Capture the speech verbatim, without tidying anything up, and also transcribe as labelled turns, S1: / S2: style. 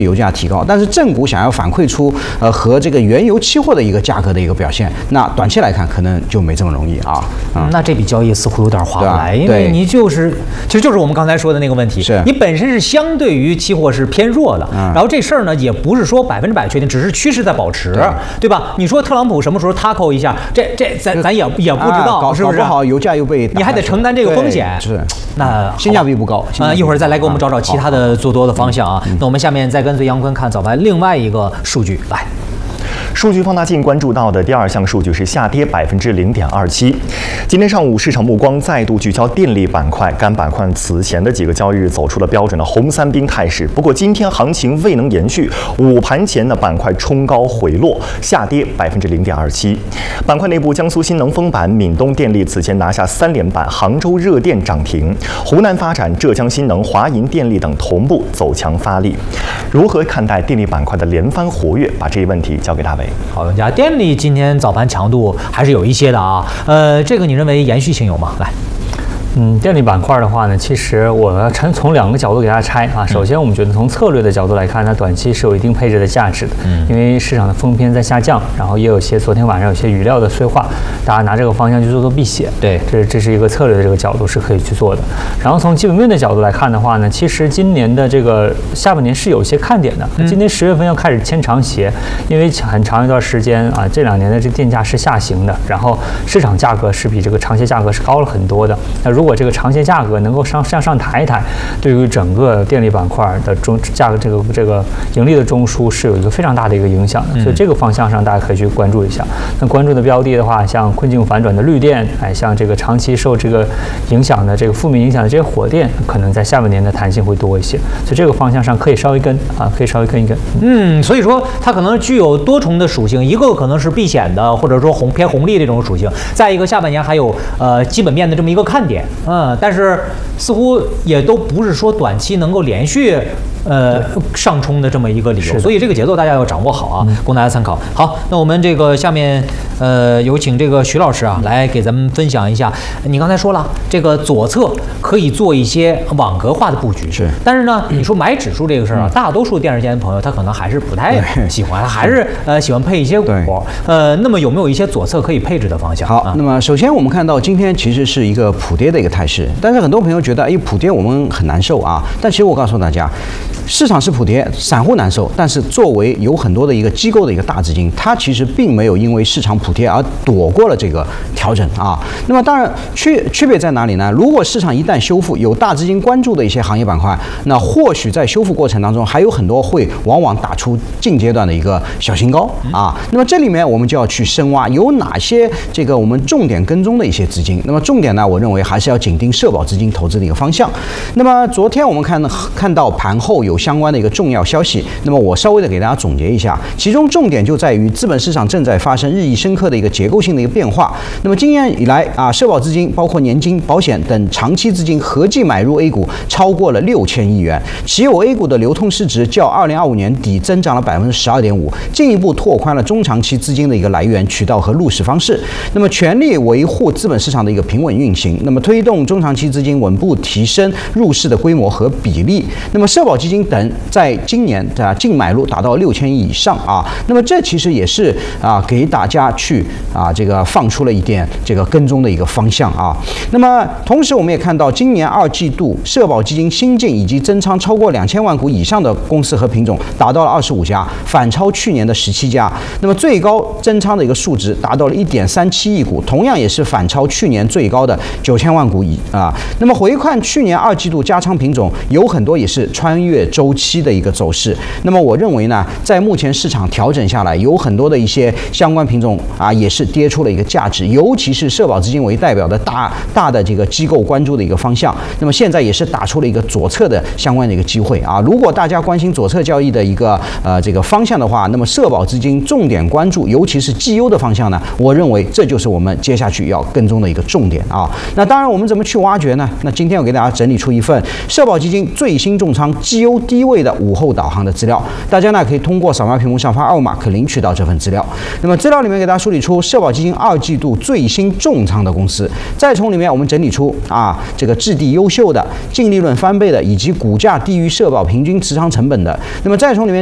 S1: 油价提高，但是正股想要反馈出呃和这个原油期货的一个价格的一个表现，那短期来看可能就没这么容易啊。
S2: 嗯、那这笔交易似乎有点划不来，因为你就是其实就是我们刚才说的那个问题，
S1: 是
S2: 你本身是相对于期货是偏弱的，嗯、然后这事儿呢也不是说百分之百确定，只是趋势在保持，对, 对吧？你说特朗普什么时候 tackle 一下，这这咱咱也也不知道，
S1: 啊、
S2: 是不是？
S1: 搞不好油价又被
S2: 你还得承担这个风险，
S1: 是
S2: 那
S1: 性价比不高
S2: 啊、呃。一会儿再来给我们找找其他的做多的方向啊。嗯、那我们下面再跟随杨坤看早盘另外一个数据来。
S3: 数据放大镜关注到的第二项数据是下跌百分之零点二七。今天上午，市场目光再度聚焦电力板块，该板块此前的几个交易日走出了标准的红三兵态势。不过今天行情未能延续，午盘前的板块冲高回落，下跌百分之零点二七。板块内部，江苏新能封板、闽东电力此前拿下三连板，杭州热电涨停，湖南发展、浙江新能、华银电力等同步走强发力。如何看待电力板块的连番活跃？把这一问题交给大伟。
S2: 好，人家电力今天早盘强度还是有一些的啊，呃，这个你认为延续性有吗？来。
S4: 嗯，电力板块的话呢，其实我要从两个角度给大家拆啊。首先，我们觉得从策略的角度来看，它短期是有一定配置的价值的，嗯，因为市场的风偏在下降，然后也有些昨天晚上有些语料的催化，大家拿这个方向去做做避险，
S2: 对，
S4: 这这是一个策略的这个角度是可以去做的。然后从基本面的角度来看的话呢，其实今年的这个下半年是有些看点的。嗯、今年十月份要开始牵长协，因为很长一段时间啊，这两年的这电价是下行的，然后市场价格是比这个长协价格是高了很多的。那如果这个长协价格能够上向上抬一抬，对于整个电力板块的中价格这个这个盈利的中枢是有一个非常大的一个影响的，所以这个方向上大家可以去关注一下。那关注的标的的话，像困境反转的绿电，哎，像这个长期受这个影响的这个负面影响的这些火电，可能在下半年的弹性会多一些，所以这个方向上可以稍微跟啊，可以稍微跟一跟。
S2: 嗯，所以说它可能具有多重的属性，一个可能是避险的，或者说红偏红利这种属性，再一个下半年还有呃基本面的这么一个看点，嗯。但是似乎也都不是说短期能够连续呃上冲的这么一个理由，所以这个节奏大家要掌握好啊，嗯、供大家参考。好，那我们这个下面呃有请这个徐老师啊来给咱们分享一下。你刚才说了，这个左侧可以做一些网格化的布局，
S1: 是。
S2: 但是呢，你说买指数这个事儿啊，大多数电视间的朋友他可能还是不太喜欢，他还是呃喜欢配一些股。呃，那么有没有一些左侧可以配置的方向？
S1: 好，啊、那么首先我们看到今天其实是一个普跌的一个态势。但是很多朋友觉得，哎，普跌我们很难受啊。但其实我告诉大家，市场是普跌，散户难受。但是作为有很多的一个机构的一个大资金，它其实并没有因为市场普跌而躲过了这个调整啊。那么当然区区别在哪里呢？如果市场一旦修复，有大资金关注的一些行业板块，那或许在修复过程当中还有很多会往往打出近阶段的一个小新高啊。那么这里面我们就要去深挖，有哪些这个我们重点跟踪的一些资金。那么重点呢，我认为还是要紧盯社保资金投资的一个方向。那么昨天我们看看到盘后有相关的一个重要消息，那么我稍微的给大家总结一下，其中重点就在于资本市场正在发生日益深刻的一个结构性的一个变化。那么今年以来啊，社保资金包括年金、保险等长期资金合计买入 A 股超过了六千亿元，其有 A 股的流通市值较二零二五年底增长了百分之十二点五，进一步拓宽了中长期资金的一个来源、渠道和入市方式。那么全力维护资本市场的一个平稳运行，那么推动中长期资金稳步提升入市的规模和比例。那么社保基金等在今年的净买入达到六千亿以上啊。那么这其实也是啊给大家去啊这个放出了一点这个跟踪的一个方向啊。那么同时我们也看到，今年二季度社保基金新进以及增仓超过两千万股以上的公司和品种达到了二十五家，反超去年的十七家。那么最高增仓的一个数值达到了一点三七亿股，同样也是反超去年最高的九千万股以啊。那么回看去年二季度加仓品种，有很多也是穿越周期的一个走势。那么我认为呢，在目前市场调整下来，有很多的一些相关品种啊，也是跌出了一个价值，尤其是社保资金为代表的大大的这个机构关注的一个方向。那么现在也是打出了一个左侧的相关的一个机会啊。如果大家关心左侧交易的一个呃这个方向的话，那么社保资金重点关注，尤其是绩优的方向呢，我认为这就是我们接下去要跟踪的一个重点啊。那当然我们怎么去挖掘呢？那今天我给大家整理出一份社保基金最新重仓绩优低位的午后导航的资料。大家呢可以通过扫描屏幕上方二维码可领取到这份资料。那么资料里面给大家梳理出社保基金二季度最新重仓的公司，再从里面我们整理出啊这个质地优秀的、净利润翻倍的，以及股价低于社保平均持仓成本的。那么再从里面